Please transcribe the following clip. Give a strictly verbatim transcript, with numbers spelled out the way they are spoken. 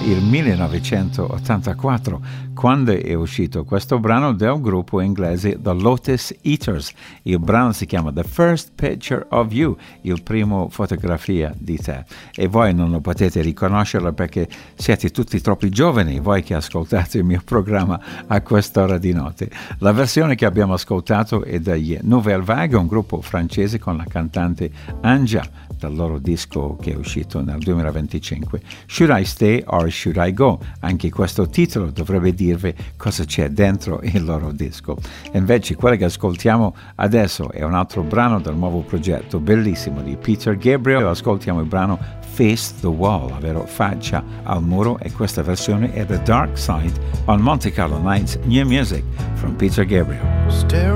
il millenovecentottantaquattro, quando è uscito questo brano del gruppo inglese The Lotus Eaters. Il brano si chiama The First Picture of You, il primo fotografia di te. E voi non lo potete riconoscerlo perché siete tutti troppo giovani, voi che ascoltate il mio programma a quest'ora di notte. La versione che abbiamo ascoltato è degli Nouvelle Vague, un gruppo francese con la cantante Anja, dal loro disco che è uscito nel duemilaventicinque. Should I Stay or Should I Go? Anche questo titolo dovrebbe dirvi cosa c'è dentro il loro disco. E invece quello che ascoltiamo adesso è un altro brano del nuovo progetto bellissimo di Peter Gabriel. Ascoltiamo il brano Face the Wall, ovvero Faccia al muro, e questa versione è The Dark Side on Monte Carlo Nights New Music from Peter Gabriel.